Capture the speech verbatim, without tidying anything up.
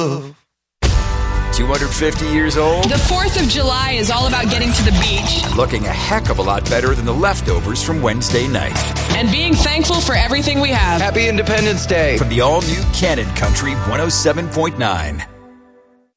love. two hundred fifty years old? The fourth of July is all about getting to the beach. Looking a heck of a lot better than the leftovers from Wednesday night. And being thankful for everything we have. Happy Independence Day. From the all-new Cannon Country one oh seven point nine.